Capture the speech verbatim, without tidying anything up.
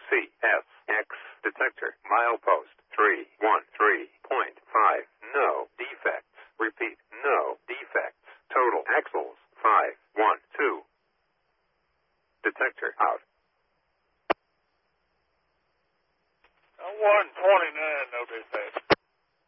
C S X detector. Milepost three one three point five. No defects. Repeat. No defects. Total axles five one two. Detector out. one twenty-nine, no dispatch.